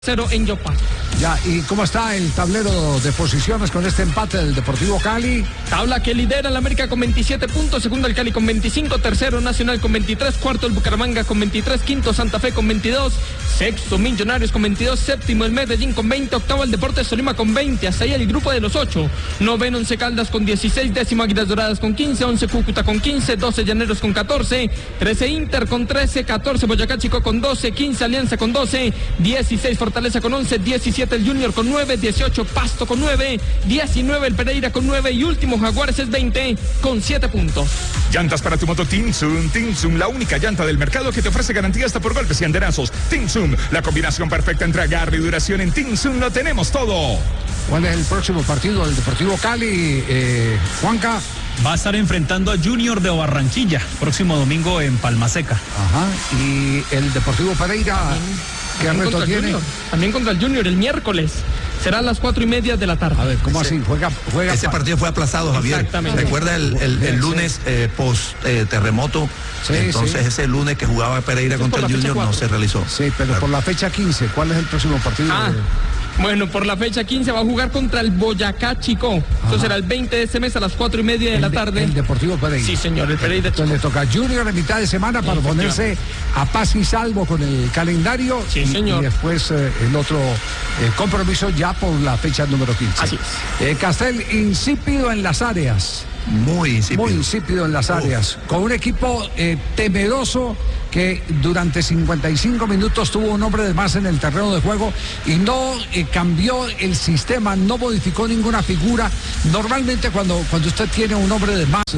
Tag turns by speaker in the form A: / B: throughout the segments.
A: 0 en Yopal.
B: Ya, ¿y cómo está el tablero de posiciones con este empate del Deportivo Cali?
A: Tabla que lidera el América con 27 puntos, segundo el Cali con 25, tercero Nacional con 23, cuarto el Bucaramanga con 23, quinto Santa Fe con 22, sexto Millonarios con 22, séptimo el Medellín con 20, octavo el Deportes Tolima con 20, hasta ahí el grupo de los 8, noveno Once Caldas con 16, décimo Águilas Doradas con 15, 11 Cúcuta con 15, 12 Llaneros con 14, 13 Inter con 13, 14 Boyacá Chico con 12, 15 Alianza con 12, 16 Fortaleza con 11, 17 el Junior con 9, 18 Pasto con 9, 19 el Pereira con 9 y último Jaguares es 20 con 7 puntos.
C: Llantas para tu moto Tinsum, la única llanta del mercado que te ofrece garantía hasta por golpes y andenazos. Tinsum, la combinación perfecta entre agarre y duración. En Tinsum lo tenemos todo.
B: ¿Cuál es el próximo partido del Deportivo Cali, Juanca?
D: Va a estar enfrentando a Junior de Barranquilla, próximo domingo en Palmaseca.
B: Ajá, y el Deportivo Pereira, ¿qué reto tiene?
A: Junior, también contra el Junior el miércoles. Será a las 4:30 de la tarde.
B: A ver, ¿cómo así? Juega
E: ese partido fue aplazado, Javier.
A: Exactamente.
E: Recuerda el lunes post terremoto.
B: Sí,
E: entonces
B: sí.
E: Ese lunes que jugaba Pereira
A: Eso
E: contra
A: por
E: el
A: la fecha
E: Junior no
A: 4.
E: se realizó.
B: Sí, pero por la fecha 15, ¿cuál es el próximo partido?
A: Bueno, por la fecha 15 va a jugar contra el Boyacá Chico. Entonces será el 20 de este mes a las 4:30 de la tarde.
B: El Deportivo Pereira.
A: Sí, señor, el Pereira Chico.
B: Entonces le toca a Junior en mitad de semana para ponerse a paz y salvo con el calendario.
A: Sí, señor.
B: Y después el otro compromiso ya por la fecha número 15.
A: Así es.
B: Castel, insípido en las áreas.
E: Muy insípido.
B: Muy insípido en las áreas. Con un equipo temeroso que durante 55 minutos tuvo un hombre de más en el terreno de juego y no cambió el sistema, no modificó ninguna figura. Normalmente cuando usted tiene un hombre de más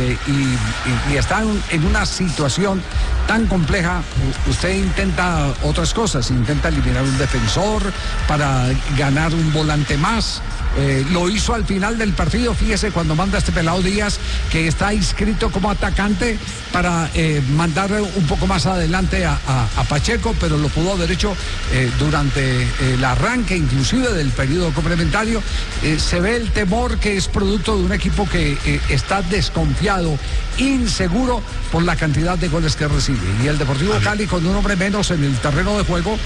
B: y está en una situación tan compleja, usted intenta otras cosas, intenta eliminar un defensor para ganar un volante más. Lo hizo al final del partido, fíjese, cuando manda este pelado Díaz, que está inscrito como atacante para mandar un poco más adelante a Pacheco, pero lo pudo haber hecho durante el arranque inclusive del periodo complementario. Se ve el temor que es producto de un equipo que está desconfiado, inseguro por la cantidad de goles que recibe. Y el Deportivo Cali, con un hombre menos en el terreno de juego,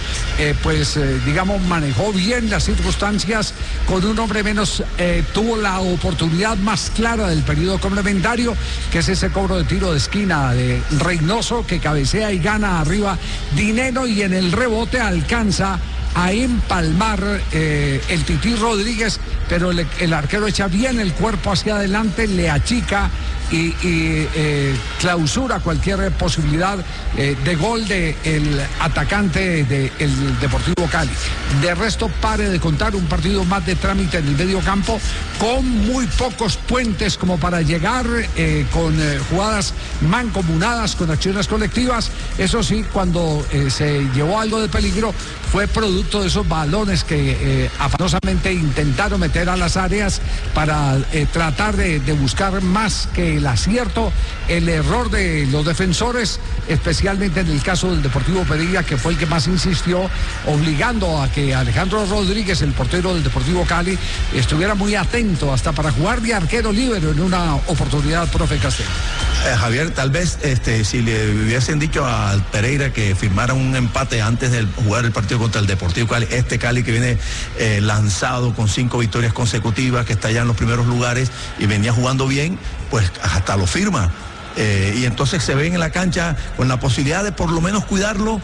B: digamos, manejó bien las circunstancias. Con un hombre menos tuvo la oportunidad más clara del periodo complementario, que es ese cobro de tiro de esquina de Reynoso, que cabecea y gana arriba Dinero, y en el rebote alcanza a empalmar el Tití Rodríguez, pero el arquero echa bien el cuerpo hacia adelante, le achica y clausura cualquier posibilidad de gol del atacante del Deportivo Cali. De resto, pare de contar, un partido más de trámite en el medio campo, con muy pocos puentes como para llegar, con jugadas mancomunadas, con acciones colectivas. Eso sí, cuando se llevó algo de peligro fue producto de esos balones que afanosamente intentaron meter a las áreas para tratar de buscar más que el acierto, el error de los defensores, especialmente en el caso del Deportivo Pereira, que fue el que más insistió, obligando a que Alejandro Rodríguez, el portero del Deportivo Cali, estuviera muy atento hasta para jugar de arquero líbero en una oportunidad, profe Castel.
E: Javier, tal vez si le hubiesen dicho al Pereira que firmara un empate antes de jugar el partido contra el Deportivo Cali, Cali que viene lanzado con 5 victorias consecutivas, que está ya en los primeros lugares y venía jugando bien, pues hasta lo firma. Y entonces se ven en la cancha con la posibilidad de por lo menos cuidarlo.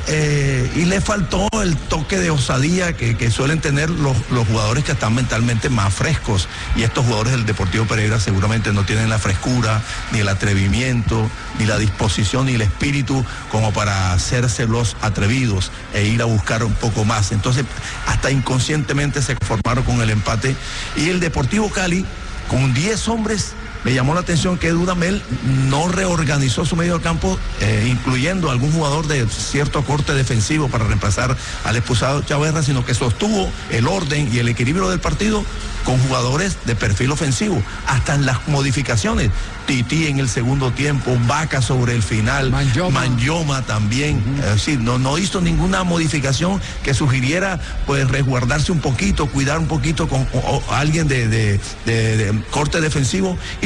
E: Y le faltó el toque de osadía que suelen tener los jugadores que están mentalmente más frescos, y estos jugadores del Deportivo Pereira seguramente no tienen la frescura, ni el atrevimiento, ni la disposición, ni el espíritu como para hacerse los atrevidos e ir a buscar un poco más. Entonces hasta inconscientemente se conformaron con el empate, y el Deportivo Cali con 10 hombres. Me llamó la atención que Dudamel no reorganizó su medio campo, incluyendo algún jugador de cierto corte defensivo para reemplazar al expulsado Chaverra, sino que sostuvo el orden y el equilibrio del partido con jugadores de perfil ofensivo, hasta en las modificaciones. Tití en el segundo tiempo, Vaca sobre el final, Manyoma también. Es decir, no hizo ninguna modificación que sugiriera pues resguardarse un poquito, cuidar un poquito con alguien de corte defensivo, y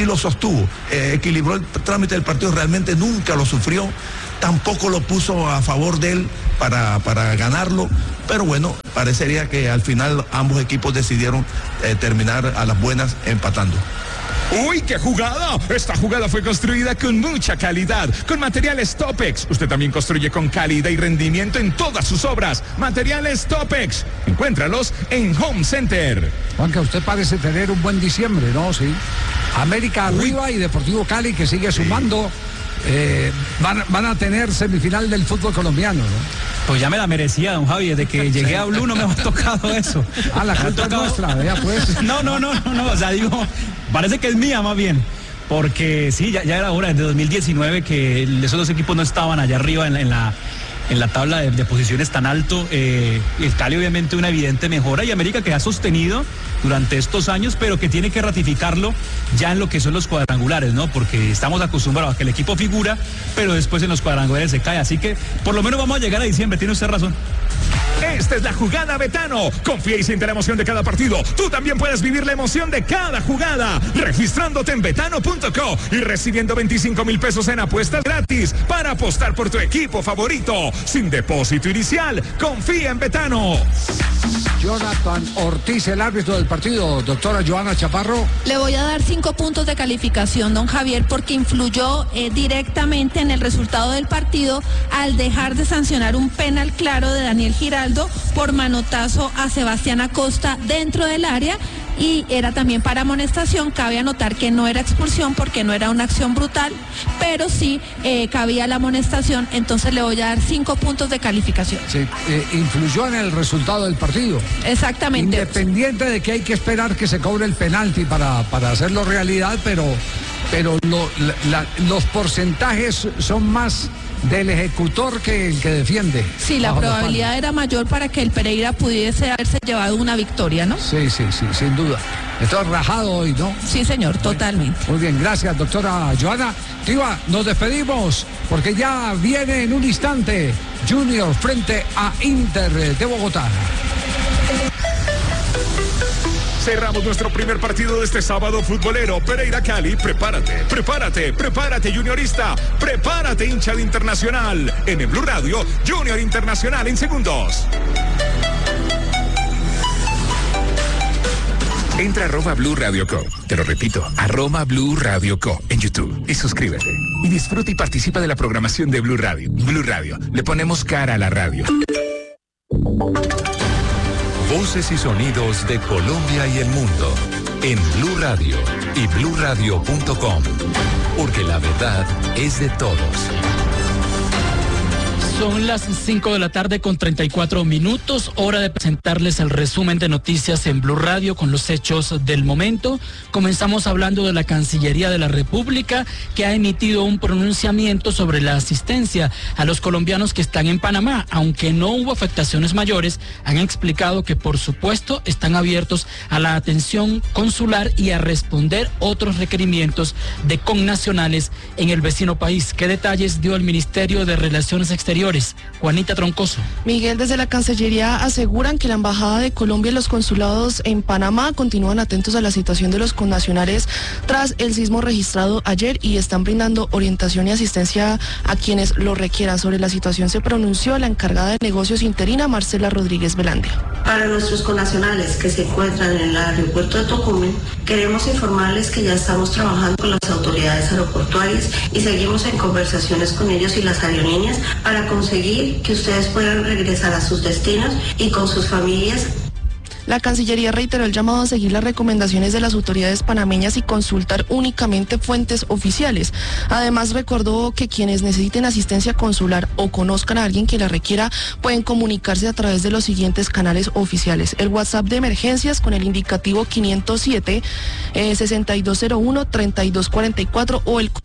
E: y lo sostuvo. Equilibró el trámite del partido, realmente nunca lo sufrió, tampoco lo puso a favor de él para ganarlo, pero bueno, parecería que al final ambos equipos decidieron terminar a las buenas empatando.
C: ¡Uy, qué jugada! Esta jugada fue construida con mucha calidad, con materiales Topex. Usted también construye con calidad y rendimiento en todas sus obras. Materiales Topex. Encuéntralos en Home Center.
B: Juanca, usted parece tener un buen diciembre, ¿no? Sí. América arriba y Deportivo Cali que sigue sumando. Van a tener semifinal del fútbol colombiano, ¿no?
D: Pues ya me la merecía, don Javi, desde que llegué a Blue no me ha tocado eso.
B: La culpa es nuestra, vea pues.
D: No, o sea, digo, parece que es mía más bien. Porque sí, ya era hora, desde 2019 que esos dos equipos no estaban allá arriba en la tabla de posiciones tan alto. El Cali obviamente una evidente mejora y América que ha sostenido durante estos años, pero que tiene que ratificarlo ya en lo que son los cuadrangulares, ¿no? Porque estamos acostumbrados a que el equipo figura, pero después en los cuadrangulares se cae. Así que por lo menos vamos a llegar a diciembre, tiene usted razón.
C: Esta es la jugada Betano. Confía y siente la emoción de cada partido. Tú también puedes vivir la emoción de cada jugada, registrándote en betano.co y recibiendo 25,000 pesos en apuestas gratis para apostar por tu equipo favorito. Sin depósito inicial, confía en Betano.
B: Jonathan Ortiz, el árbitro del partido. Doctora Joana Chaparro.
F: Le voy a dar 5 puntos de calificación, don Javier, porque influyó directamente en el resultado del partido al dejar de sancionar un penal claro de Daniel Giraldo por manotazo a Sebastián Acosta dentro del área, y era también para amonestación. Cabe anotar que no era expulsión porque no era una acción brutal, pero sí cabía la amonestación, entonces le voy a dar 5 puntos de calificación.
B: Sí, influyó en el resultado del partido.
F: Exactamente.
B: Independiente de que hay que esperar que se cobre el penalti para hacerlo realidad, pero los porcentajes son más del ejecutor que el que defiende.
F: Sí, la probabilidad era mayor para que el Pereira pudiese haberse llevado una victoria, ¿no?
B: Sí, sin duda. Esto rajado hoy, ¿no?
F: Sí, señor, totalmente.
B: Muy bien, gracias, doctora Joana. Tiva, nos despedimos porque ya viene en un instante Junior frente a Inter de Bogotá.
C: Cerramos nuestro primer partido de este sábado futbolero. Pereira Cali, prepárate, juniorista. Prepárate, hincha de Internacional. En el Blue Radio, Junior Internacional en segundos. Entra a @Blue Radio Co. Te lo repito, @Blue Radio Co. en YouTube y suscríbete. Y disfruta y participa de la programación de Blue Radio. Blue Radio, le ponemos cara a la radio.
G: Voces y sonidos de Colombia y el mundo en Blue Radio y bluradio.com, porque la verdad es de todos.
H: Son las 5 de la tarde con 34 minutos, hora de presentarles el resumen de noticias en Blue Radio con los hechos del momento. Comenzamos hablando de la Cancillería de la República, que ha emitido un pronunciamiento sobre la asistencia a los colombianos que están en Panamá. Aunque no hubo afectaciones mayores, han explicado que por supuesto están abiertos a la atención consular y a responder otros requerimientos de connacionales en el vecino país. ¿Qué detalles dio el Ministerio de Relaciones Exteriores? Juanita Troncoso.
I: Miguel, desde la Cancillería aseguran que la Embajada de Colombia y los consulados en Panamá continúan atentos a la situación de los connacionales tras el sismo registrado ayer y están brindando orientación y asistencia a quienes lo requieran. Sobre la situación se pronunció la encargada de negocios interina, Marcela Rodríguez Velandia.
J: Para nuestros connacionales que se encuentran en el aeropuerto de Tocumen, queremos informarles que ya estamos trabajando con las autoridades aeroportuarias y seguimos en conversaciones con ellos y las aerolíneas para conseguir que ustedes puedan regresar a sus destinos y con sus familias.
I: La Cancillería reiteró el llamado a seguir las recomendaciones de las autoridades panameñas y consultar únicamente fuentes oficiales. Además, recordó que quienes necesiten asistencia consular o conozcan a alguien que la requiera pueden comunicarse a través de los siguientes canales oficiales: el WhatsApp de emergencias con el indicativo 507 6201 3244 o el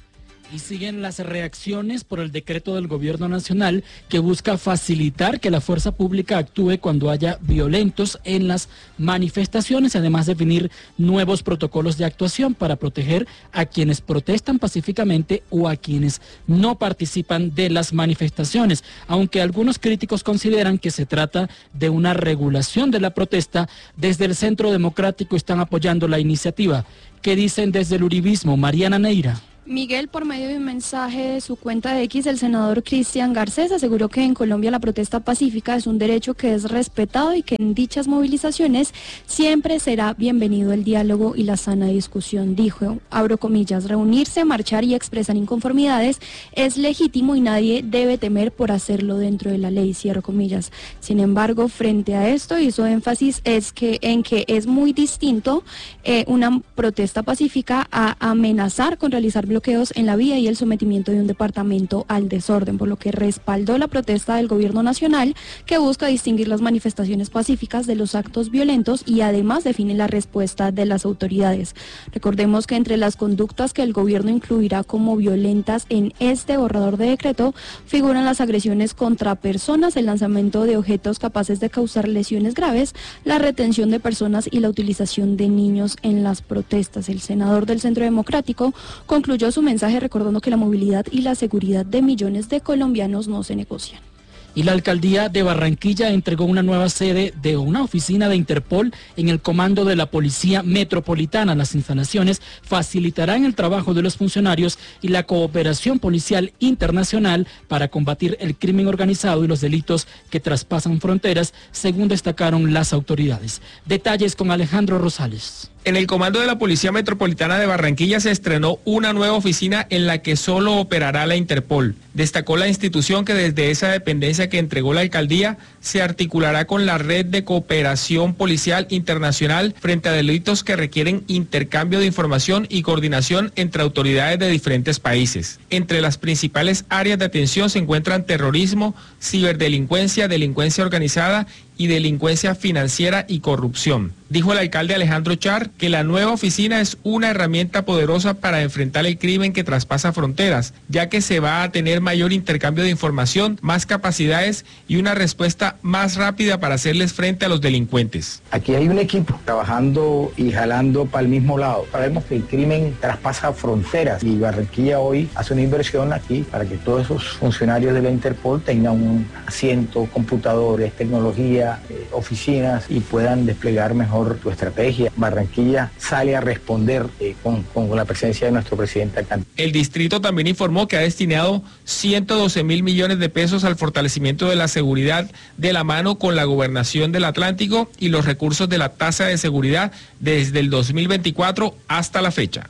H: Y siguen las reacciones por el decreto del gobierno nacional que busca facilitar que la fuerza pública actúe cuando haya violentos en las manifestaciones, además de definir nuevos protocolos de actuación para proteger a quienes protestan pacíficamente o a quienes no participan de las manifestaciones. Aunque algunos críticos consideran que se trata de una regulación de la protesta, desde el Centro Democrático están apoyando la iniciativa. ¿Qué dicen desde el uribismo? Mariana Neira.
K: Miguel, por medio de un mensaje de su cuenta de X, el senador Cristian Garcés aseguró que en Colombia la protesta pacífica es un derecho que es respetado y que en dichas movilizaciones siempre será bienvenido el diálogo y la sana discusión. Dijo, abro comillas, reunirse, marchar y expresar inconformidades es legítimo y nadie debe temer por hacerlo dentro de la ley, cierro comillas. Sin embargo, frente a esto hizo énfasis en que es muy distinto una protesta pacífica a amenazar con realizar bloqueos en la vía y el sometimiento de un departamento al desorden, por lo que respaldó la protesta del gobierno nacional que busca distinguir las manifestaciones pacíficas de los actos violentos y además define la respuesta de las autoridades. Recordemos que entre las conductas que el gobierno incluirá como violentas en este borrador de decreto figuran las agresiones contra personas, el lanzamiento de objetos capaces de causar lesiones graves, la retención de personas y la utilización de niños en las protestas. El senador del Centro Democrático concluyó su mensaje recordando que la movilidad y la seguridad de millones de colombianos no se negocian.
H: Y la alcaldía de Barranquilla entregó una nueva sede de una oficina de Interpol en el comando de la Policía Metropolitana. Las instalaciones facilitarán el trabajo de los funcionarios y la cooperación policial internacional para combatir el crimen organizado y los delitos que traspasan fronteras, según destacaron las autoridades. Detalles con Alejandro Rosales.
A: En el comando de la Policía Metropolitana de Barranquilla se estrenó una nueva oficina en la que solo operará la Interpol. Destacó la institución que desde esa dependencia que entregó la alcaldía se articulará con la red de cooperación policial internacional frente a delitos que requieren intercambio de información y coordinación entre autoridades de diferentes países. Entre las principales áreas de atención se encuentran terrorismo, ciberdelincuencia, delincuencia organizada y delincuencia financiera y corrupción. Dijo el alcalde Alejandro Char que la nueva oficina es una herramienta poderosa para enfrentar el crimen que traspasa fronteras, ya que se va a tener mayor intercambio de información, más capacidades y una respuesta más rápida para hacerles frente a los delincuentes.
L: Aquí hay un equipo trabajando y jalando para el mismo lado. Sabemos que el crimen traspasa fronteras y Barranquilla hoy hace una inversión aquí para que todos esos funcionarios de la Interpol tengan un asiento, computadores, tecnología, oficinas y puedan desplegar mejor tu estrategia. Barranquilla sale a responder con la presencia de nuestro presidente acá.
A: El distrito también informó que ha destinado 112.000 millones de pesos al fortalecimiento de la seguridad de la mano con la Gobernación del Atlántico y los recursos de la tasa de seguridad desde el 2024 hasta la fecha.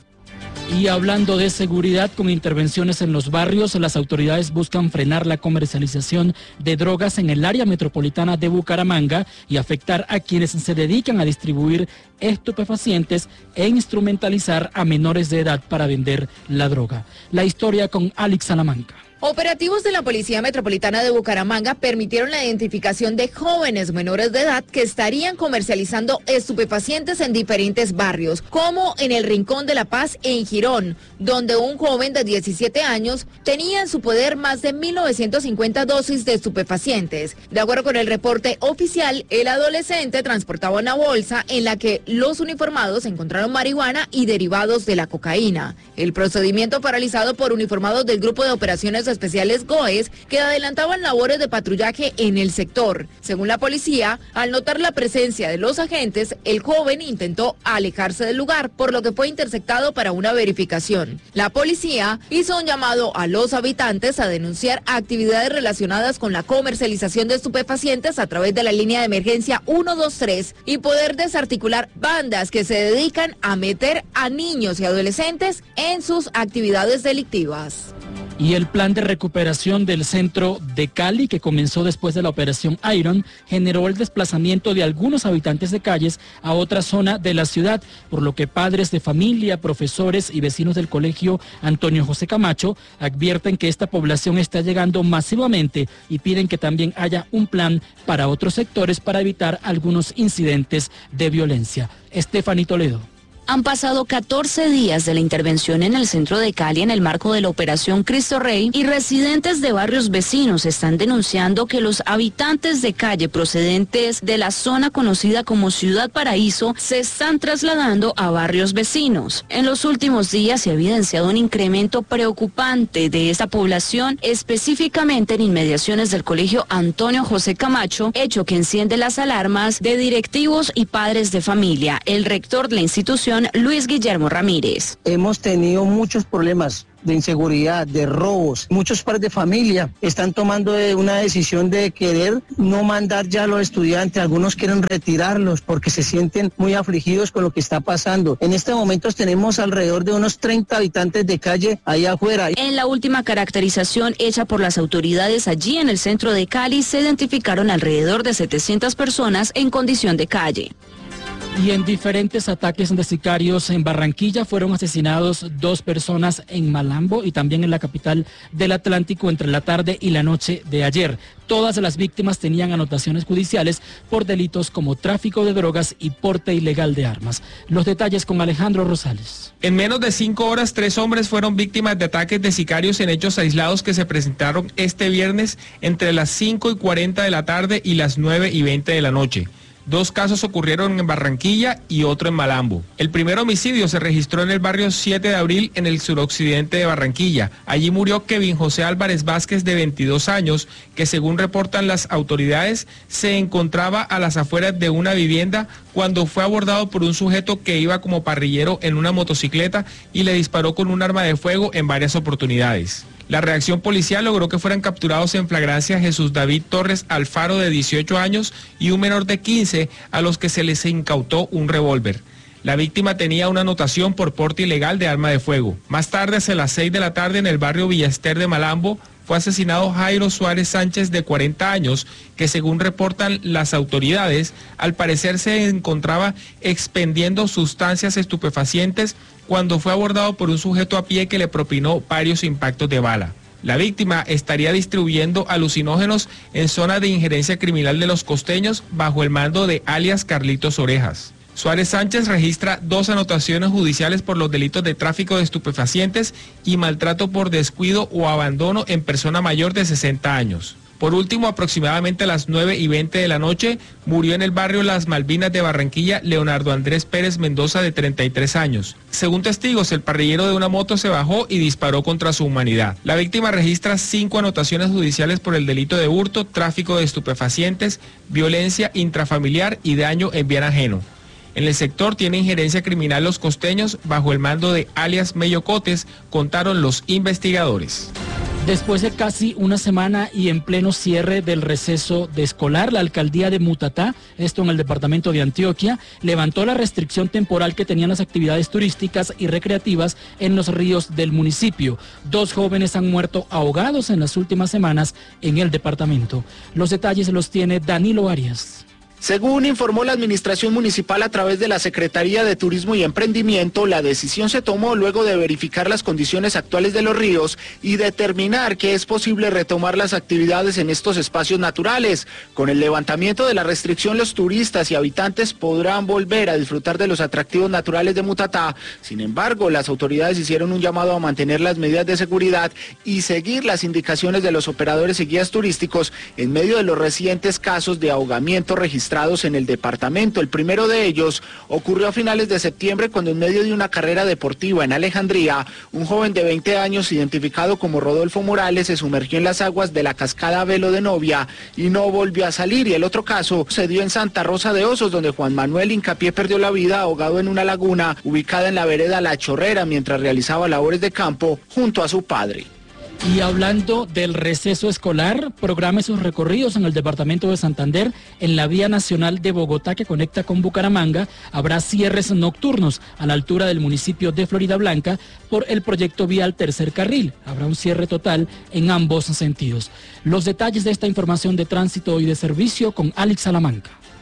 H: Y hablando de seguridad, con intervenciones en los barrios, las autoridades buscan frenar la comercialización de drogas en el área metropolitana de Bucaramanga y afectar a quienes se dedican a distribuir estupefacientes e instrumentalizar a menores de edad para vender la droga. La historia con Alex Salamanca.
M: Operativos de la Policía Metropolitana de Bucaramanga permitieron la identificación de jóvenes menores de edad que estarían comercializando estupefacientes en diferentes barrios, como en el Rincón de la Paz en Girón, donde un joven de 17 años tenía en su poder más de 1.950 dosis de estupefacientes. De acuerdo con el reporte oficial, el adolescente transportaba una bolsa en la que los uniformados encontraron marihuana y derivados de la cocaína. El procedimiento fue realizado por uniformados del Grupo de Operaciones Especiales GOES que adelantaban labores de patrullaje en el sector. Según la policía, al notar la presencia de los agentes, el joven intentó alejarse del lugar, por lo que fue interceptado para una verificación. La policía hizo un llamado a los habitantes a denunciar actividades relacionadas con la comercialización de estupefacientes a través de la línea de emergencia 123 y poder desarticular bandas que se dedican a meter a niños y adolescentes en sus actividades delictivas.
H: Y el plan de recuperación del centro de Cali, que comenzó después de la operación Iron, generó el desplazamiento de algunos habitantes de calles a otra zona de la ciudad, por lo que padres de familia, profesores y vecinos del colegio Antonio José Camacho advierten que esta población está llegando masivamente y piden que también haya un plan para otros sectores para evitar algunos incidentes de violencia. Estefanía Toledo.
N: Han pasado 14 días de la intervención en el centro de Cali en el marco de la Operación Cristo Rey y residentes de barrios vecinos están denunciando que los habitantes de calle procedentes de la zona conocida como Ciudad Paraíso se están trasladando a barrios vecinos. En los últimos días se ha evidenciado un incremento preocupante de esta población, específicamente en inmediaciones del Colegio Antonio José Camacho, hecho que enciende las alarmas de directivos y padres de familia. El rector de la institución, Luis Guillermo Ramírez.
O: Hemos tenido muchos problemas de inseguridad, de robos. Muchos padres de familia están tomando una decisión de querer no mandar ya a los estudiantes. Algunos quieren retirarlos porque se sienten muy afligidos con lo que está pasando. En este momento tenemos alrededor de unos 30 habitantes de calle ahí afuera.
N: En la última caracterización hecha por las autoridades allí en el centro de Cali se identificaron alrededor de 700 personas en condición de calle.
H: Y en diferentes ataques de sicarios en Barranquilla fueron asesinados 2 personas en Malambo y también en la capital del Atlántico entre la tarde y la noche de ayer. Todas las víctimas tenían anotaciones judiciales por delitos como tráfico de drogas y porte ilegal de armas. Los detalles con Alejandro Rosales.
A: En menos de 5 horas, 3 hombres fueron víctimas de ataques de sicarios en hechos aislados que se presentaron este viernes entre las 5:40 de la tarde y las 9:20 de la noche. 2 casos ocurrieron en Barranquilla y otro en Malambo. El primer homicidio se registró en el barrio 7 de abril en el suroccidente de Barranquilla. Allí murió Kevin José Álvarez Vázquez, de 22 años, que según reportan las autoridades, se encontraba a las afueras de una vivienda cuando fue abordado por un sujeto que iba como parrillero en una motocicleta y le disparó con un arma de fuego en varias oportunidades. La reacción policial logró que fueran capturados en flagrancia Jesús David Torres Alfaro, de 18 años, y un menor de 15, a los que se les incautó un revólver. La víctima tenía una anotación por porte ilegal de arma de fuego. Más tarde, hacia las 6 de la tarde, en el barrio Villaester de Malambo, fue asesinado Jairo Suárez Sánchez, de 40 años, que según reportan las autoridades, al parecer se encontraba expendiendo sustancias estupefacientes cuando fue abordado por un sujeto a pie que le propinó varios impactos de bala. La víctima estaría distribuyendo alucinógenos en zona de injerencia criminal de Los Costeños bajo el mando de alias Carlitos Orejas. Suárez Sánchez registra 2 anotaciones judiciales por los delitos de tráfico de estupefacientes y maltrato por descuido o abandono en persona mayor de 60 años. Por último, aproximadamente a las 9:20 de la noche, murió en el barrio Las Malvinas de Barranquilla Leonardo Andrés Pérez Mendoza, de 33 años. Según testigos, el parrillero de una moto se bajó y disparó contra su humanidad. La víctima registra 5 anotaciones judiciales por el delito de hurto, tráfico de estupefacientes, violencia intrafamiliar y daño en bien ajeno. En el sector tiene injerencia criminal Los Costeños bajo el mando de alias Mellocotes, contaron los investigadores.
H: Después de casi una semana y en pleno cierre del receso de escolar, la alcaldía de Mutatá, esto en el departamento de Antioquia, levantó la restricción temporal que tenían las actividades turísticas y recreativas en los ríos del municipio. 2 jóvenes han muerto ahogados en las últimas semanas en el departamento. Los detalles los tiene Danilo Arias.
P: Según informó la administración municipal a través de la Secretaría de Turismo y Emprendimiento, la decisión se tomó luego de verificar las condiciones actuales de los ríos y determinar que es posible retomar las actividades en estos espacios naturales. Con el levantamiento de la restricción, los turistas y habitantes podrán volver a disfrutar de los atractivos naturales de Mutatá. Sin embargo, las autoridades hicieron un llamado a mantener las medidas de seguridad y seguir las indicaciones de los operadores y guías turísticos en medio de los recientes casos de ahogamiento registrados en el departamento. El primero de ellos ocurrió a finales de septiembre, cuando en medio de una carrera deportiva en Alejandría, un joven de 20 años identificado como Rodolfo Morales se sumergió en las aguas de la cascada Velo de Novia y no volvió a salir. Y el otro caso se dio en Santa Rosa de Osos, donde Juan Manuel Hincapié perdió la vida ahogado en una laguna ubicada en la vereda La Chorrera mientras realizaba labores de campo junto a su padre.
H: Y hablando del receso escolar, programe sus recorridos en el departamento de Santander. En la vía nacional de Bogotá, que conecta con Bucaramanga, habrá cierres nocturnos a la altura del municipio de Floridablanca por el proyecto vial Tercer Carril. Habrá un cierre total en ambos sentidos. Los detalles de esta información de tránsito y de servicio con Alex Salamanca.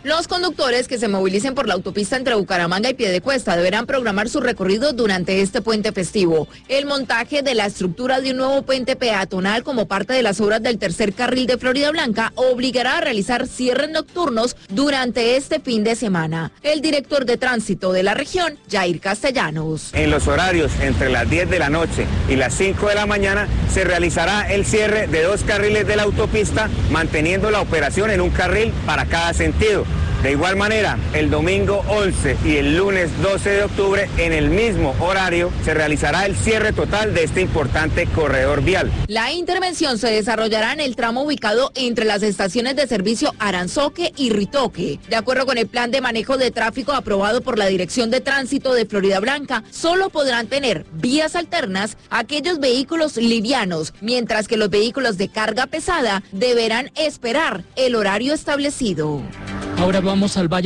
M: Los conductores que se movilicen por la autopista entre Bucaramanga y Piedecuesta deberán programar su recorrido durante este puente festivo. El montaje de la estructura de un nuevo puente peatonal como parte de las obras del tercer carril de Florida Blanca obligará a realizar cierres nocturnos durante este fin de semana. El director de tránsito de la región, Jair Castellanos.
Q: En los horarios entre las 10 de la noche y las 5 de la mañana se realizará el cierre de 2 carriles de la autopista, manteniendo la operación en un carril para cada sentido. De igual manera, el domingo 11 y el lunes 12 de octubre, en el mismo horario, se realizará el cierre total de este importante corredor vial.
M: La intervención se desarrollará en el tramo ubicado entre las estaciones de servicio Aranzoque y Ritoque. De acuerdo con el plan de manejo de tráfico aprobado por la Dirección de Tránsito de Florida Blanca, solo podrán tener vías alternas aquellos vehículos livianos, mientras que los vehículos de carga pesada deberán esperar el horario establecido.
H: Ahora vamos al Valle